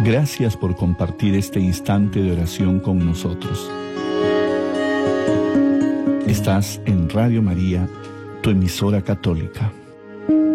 Gracias por compartir este instante de oración con nosotros. Estás en Radio María, tu emisora católica.